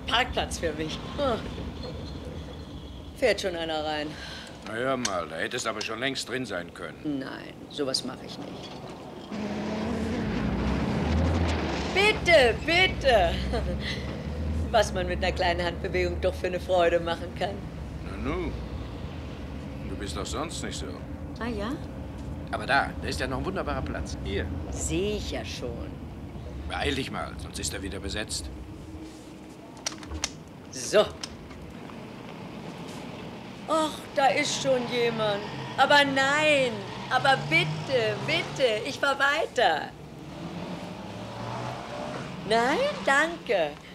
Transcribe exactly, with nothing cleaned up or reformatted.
Parkplatz für mich. Oh. Fährt schon einer rein. Na hör mal, da hättest aber schon längst drin sein können. Nein, sowas mache ich nicht. Bitte, bitte. Was man mit einer kleinen Handbewegung doch für eine Freude machen kann. Na nu, du bist doch sonst nicht so. Ah ja? Aber da, da ist ja noch ein wunderbarer Platz. Hier. Sehe ich ja schon. Beeil dich mal, sonst ist er wieder besetzt. So. Och, da ist schon jemand. Aber nein, aber bitte, bitte, ich fahr weiter. Nein, danke.